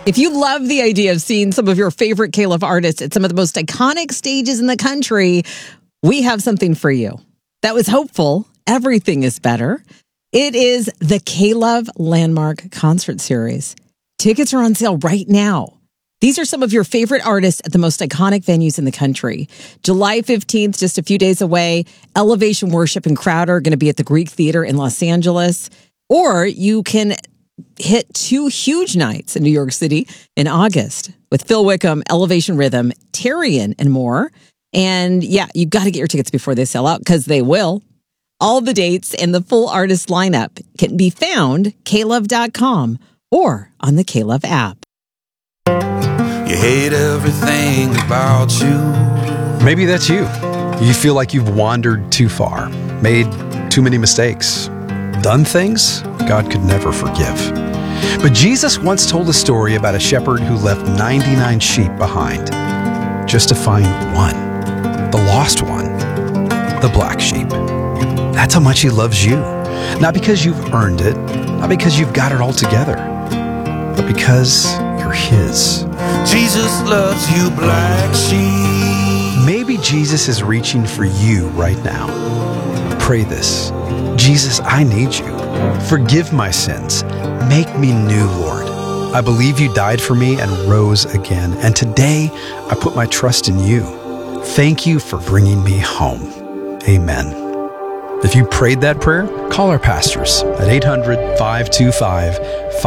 If you love the idea of seeing some of your favorite K-Love artists at some of the most iconic stages in the country, we have something for you. That was hopeful. Everything is better. It is the K-Love Landmark Concert Series. Tickets are on sale right now. These are some of your favorite artists at the most iconic venues in the country. July 15th, just a few days away, Elevation Worship and Crowder are going to be at the Greek Theater in Los Angeles. Or you can hit 2 huge nights in New York City in August with Phil Wickham, Elevation Rhythm, Tyrion, and more. And yeah, you've got to get your tickets before they sell out, because they will. All the dates and the full artist lineup can be found klove.com or on the K-Love app. You hate everything about you. Maybe that's you. You feel like you've wandered too far, made too many mistakes, done things God could never forgive. But Jesus once told a story about a shepherd who left 99 sheep behind just to find one, the lost one, the black sheep. That's how much he loves you. Not because you've earned it, not because you've got it all together, but because you're his. Jesus loves you, black sheep. Maybe Jesus is reaching for you right now. Pray this. Jesus, I need you. Forgive my sins. Make me new, Lord. I believe you died for me and rose again. And today, I put my trust in you. Thank you for bringing me home. Amen. If you prayed that prayer, call our pastors at 800-525-5600.